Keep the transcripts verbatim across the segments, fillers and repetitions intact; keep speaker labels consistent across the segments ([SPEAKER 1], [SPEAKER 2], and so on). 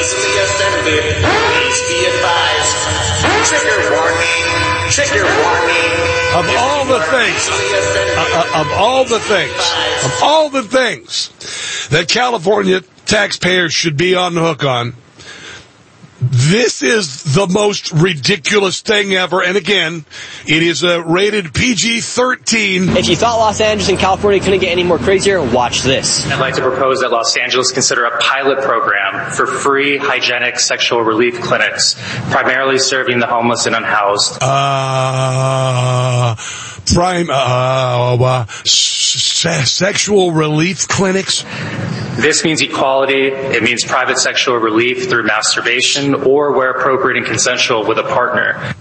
[SPEAKER 1] easily offended. Please be advised. Trigger warning. Trigger warning.
[SPEAKER 2] Of all the things, uh, of all the things, of all the things that California taxpayers should be on the hook on, this is the most ridiculous thing ever. And again, it is a rated P G thirteen.
[SPEAKER 3] If you thought Los Angeles and California couldn't get any more crazier, watch this.
[SPEAKER 4] I'd like to propose that Los Angeles consider a pilot program for free hygienic sexual relief clinics, primarily serving the homeless and unhoused.
[SPEAKER 2] Uh, prime, uh, uh se- sexual relief clinics?
[SPEAKER 4] This means equality. It means private sexual relief through masturbation or, where appropriate and consensual, with a partner.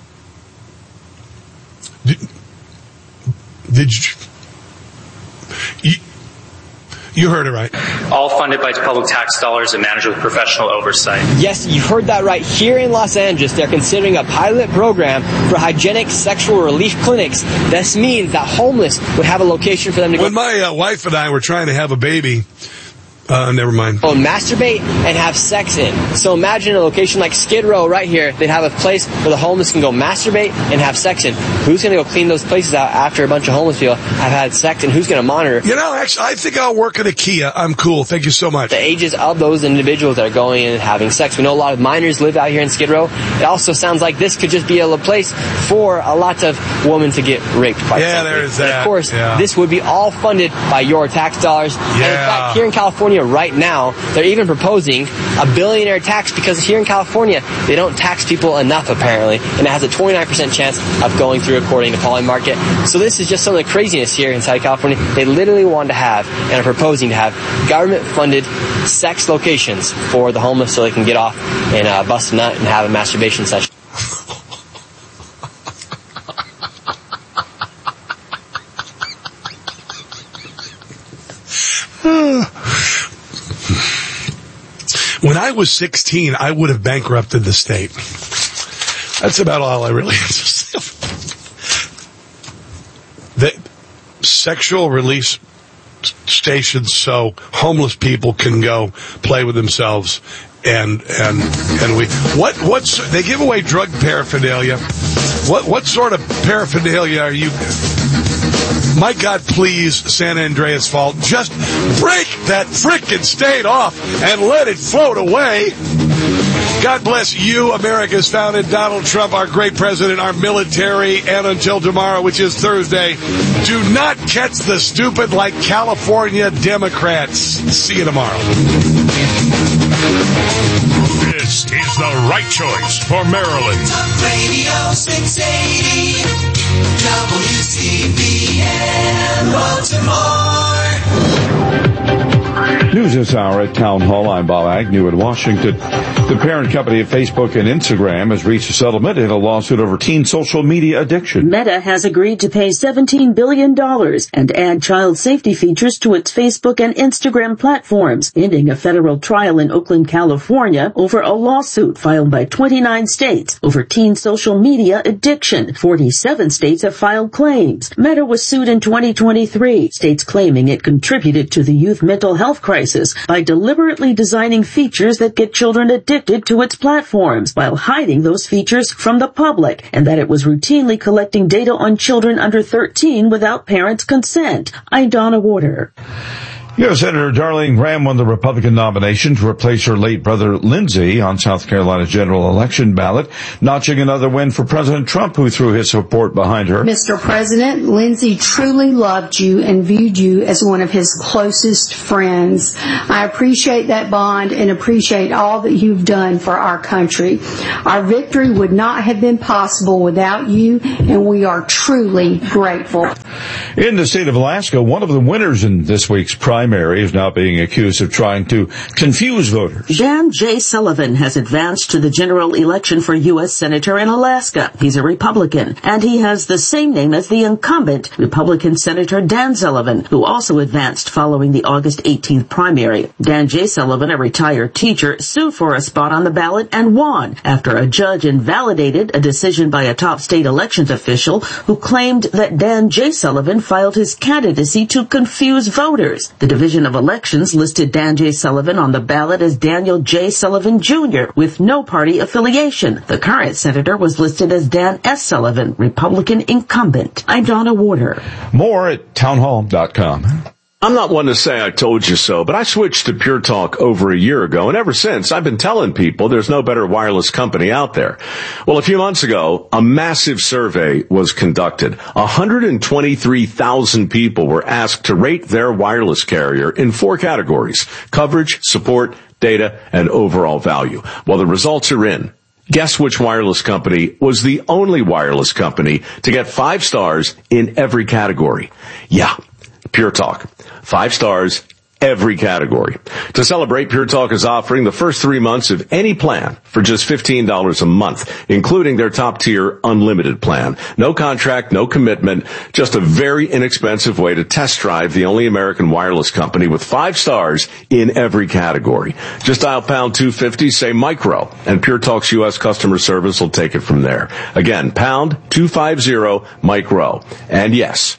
[SPEAKER 2] Did, did you, you... You heard it right.
[SPEAKER 4] All funded by public tax dollars and managed with professional oversight.
[SPEAKER 3] Yes, you heard that right. Here in Los Angeles, they're considering a pilot program for hygienic sexual relief clinics. This means that homeless would have a location for them to go.
[SPEAKER 2] When my uh, wife and I were trying to have a baby, Uh, never mind.
[SPEAKER 3] Oh, masturbate and have sex in. So imagine a location like Skid Row right here. They'd have a place where the homeless can go masturbate and have sex in. Who's going to go clean those places out after a bunch of homeless people have had sex, and who's going to monitor?
[SPEAKER 2] You know, actually, I think I'll work at IKEA. I'm cool. Thank you so much.
[SPEAKER 3] The ages of those individuals that are going in and having sex. We know a lot of minors live out here in Skid Row. It also sounds like this could just be a place for a lot of women to get raped. Quite
[SPEAKER 2] yeah,
[SPEAKER 3] simply.
[SPEAKER 2] there is that.
[SPEAKER 3] And of course,
[SPEAKER 2] yeah.
[SPEAKER 3] this would be all funded by your tax dollars.
[SPEAKER 2] Yeah.
[SPEAKER 3] And in fact, here in California right now, they're even proposing a billionaire tax because here in California, they don't tax people enough, apparently, and it has a twenty-nine percent chance of going through, according to Polymarket. So this is just some of the craziness here inside California. They literally want to have and are proposing to have government-funded sex locations for the homeless so they can get off and uh, bust a nut and have a masturbation session.
[SPEAKER 2] When I was sixteen, I would have bankrupted the state. That's about all I really have to say. The sexual release stations so homeless people can go play with themselves, and and and we what what's they give away drug paraphernalia. What what sort of paraphernalia are you? My God, please, San Andreas Fault, just break that frickin' state off and let it float away. God bless you, America's founded Donald Trump, our great president, our military, and until tomorrow, which is Thursday, do not catch the stupid like California Democrats. See you tomorrow.
[SPEAKER 5] This is the right choice for Maryland.
[SPEAKER 6] Talk Radio six eighty W C B N Baltimore.
[SPEAKER 7] News this hour at Town Hall. I'm Bob Agnew in Washington. The parent company of Facebook and Instagram has reached a settlement in a lawsuit over teen social media addiction.
[SPEAKER 8] Meta has agreed to pay seventeen billion dollars and add child safety features to its Facebook and Instagram platforms, ending a federal trial in Oakland, California over a lawsuit filed by twenty-nine states over teen social media addiction. forty-seven states have filed claims. Meta was sued in twenty twenty-three, states claiming it contributed to the youth mental health crisis by deliberately designing features that get children addicted to its platforms while hiding those features from the public, and that it was routinely collecting data on children under thirteen without parents' consent. I'm Donna Warder.
[SPEAKER 7] U S Senator Darlene Graham won the Republican nomination to replace her late brother Lindsey on South Carolina's general election ballot, notching another win for President Trump, who threw his support behind her.
[SPEAKER 9] Mister President, Lindsey truly loved you and viewed you as one of his closest friends. I appreciate that bond and appreciate all that you've done for our country. Our victory would not have been possible without you, and we are truly grateful.
[SPEAKER 7] In the state of Alaska, one of the winners in this week's primary is now being accused of trying to confuse voters.
[SPEAKER 8] Dan J. Sullivan has advanced to the general election for U S Senator in Alaska. He's a Republican, and he has the same name as the incumbent Republican Senator Dan Sullivan, who also advanced following the August eighteenth primary. Dan J. Sullivan, a retired teacher, sued for a spot on the ballot and won after a judge invalidated a decision by a top state elections official who claimed that Dan J. Sullivan filed his candidacy to confuse voters. The Division of Elections listed Dan J. Sullivan on the ballot as Daniel J. Sullivan Junior with no party affiliation. The current senator was listed as Dan S. Sullivan, Republican incumbent. I'm Donna Warder.
[SPEAKER 7] More at townhall dot com.
[SPEAKER 10] I'm not one to say I told you so, but I switched to Pure Talk over a year ago, and ever since, I've been telling people there's no better wireless company out there. Well, a few months ago, a massive survey was conducted. one hundred twenty-three thousand people were asked to rate their wireless carrier in four categories: coverage, support, data, and overall value. Well, the results are in. Guess which wireless company was the only wireless company to get five stars in every category? Yeah, Pure Talk. Five stars, every category. To celebrate, Pure Talk is offering the first three months of any plan for just fifteen dollars a month, including their top-tier unlimited plan. No contract, no commitment, just a very inexpensive way to test drive the only American wireless company with five stars in every category. Just dial pound two fifty, say micro, and Pure Talk's U S customer service will take it from there. Again, pound two fifty, micro. And yes,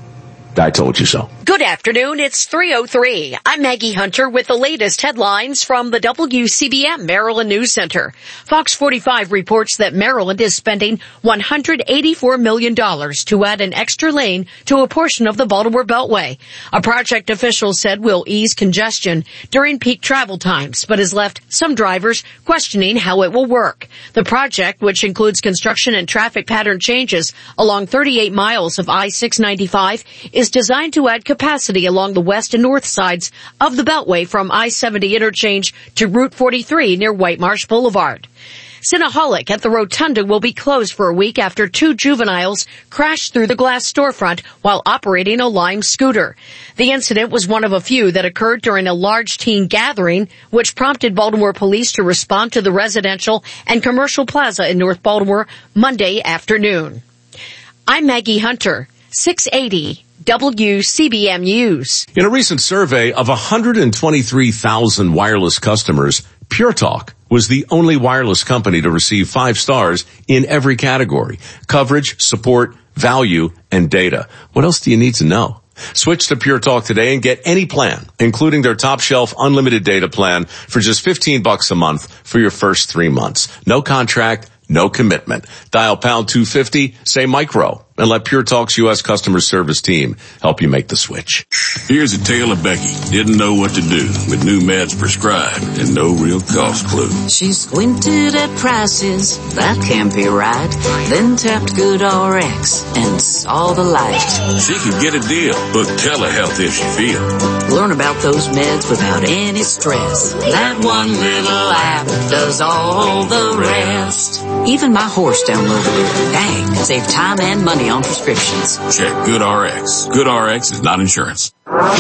[SPEAKER 10] I told you so.
[SPEAKER 11] Good afternoon. It's three oh three. I'm Maggie Hunter with the latest headlines from the W C B M Maryland News Center. Fox forty-five reports that Maryland is spending one hundred eighty-four million dollars to add an extra lane to a portion of the Baltimore Beltway. A project official said will ease congestion during peak travel times, but has left some drivers questioning how it will work. The project, which includes construction and traffic pattern changes along thirty-eight miles of I six ninety-five, is designed to add capacity along the west and north sides of the Beltway from I seventy interchange to Route forty-three near White Marsh Boulevard. Cinnaholic at the Rotunda will be closed for a week after two juveniles crashed through the glass storefront while operating a Lime scooter. The incident was one of a few that occurred during a large teen gathering, which prompted Baltimore police to respond to the residential and commercial plaza in North Baltimore Monday afternoon. I'm Maggie Hunter, six eighty W C B M News.
[SPEAKER 10] In a recent survey of one hundred twenty-three thousand wireless customers, Pure Talk was the only wireless company to receive five stars in every category: coverage, support, value, and data. What else do you need to know? Switch to Pure Talk today and get any plan, including their top shelf unlimited data plan, for just fifteen bucks a month for your first three months. No contract, no commitment. Dial pound two fifty, say micro, and let Pure Talk's U S customer service team help you make the switch.
[SPEAKER 12] Here's a tale of Becky. Didn't know what to do with new meds prescribed and no real cost clue.
[SPEAKER 13] She squinted at prices, that can't be right. Then tapped GoodRx and saw the light.
[SPEAKER 12] She could get a deal, book telehealth if she feels.
[SPEAKER 13] Learn about those meds without any stress. That one little app does all the rest. Even my horse downloaded it. Dang, save time and money on prescriptions.
[SPEAKER 12] Check GoodRx. GoodRx is not insurance.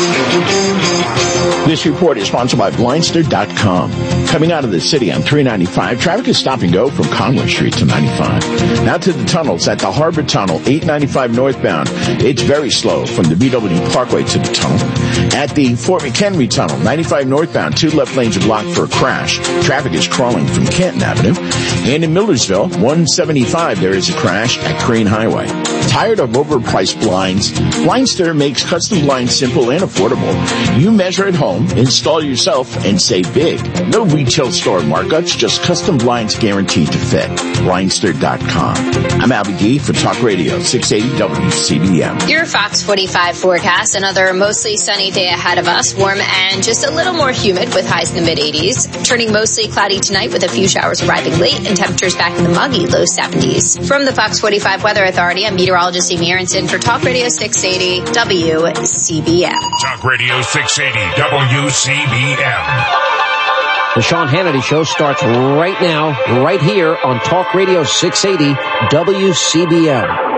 [SPEAKER 14] This report is sponsored by Blindster dot com. Coming out of the city on three ninety-five, traffic is stop and go from Conway Street to ninety-five. Now to the tunnels. At the Harbor Tunnel, eight ninety-five northbound, it's very slow from the B W Parkway to the tunnel. At the Fort McHenry Tunnel, ninety-five northbound, two left lanes are blocked for a crash. Traffic is crawling from Canton Avenue. And in Millersville, one seventy-five, there is a crash at Crane Highway. Tired of overpriced blinds? Blindster makes custom blinds simple and affordable. You measure at home, install yourself, and save big. No retail store markups, just custom blinds guaranteed to fit. Blindster dot com. I'm Albie D for Talk Radio six eighty W C B M.
[SPEAKER 15] Your Fox forty-five forecast. Another mostly sunny day ahead of us. Warm and just a little more humid with highs in the mid eighties. Turning mostly cloudy tonight with a few showers arriving late and temperatures back in the muggy low seventies. From the Fox forty-five Weather Authority, I'm meteorologist Amy Aronson for Talk Radio six eighty W C B M.
[SPEAKER 5] Talk Radio six eighty W C B M.
[SPEAKER 16] The Sean Hannity Show starts right now, right here on Talk Radio six eighty W C B M.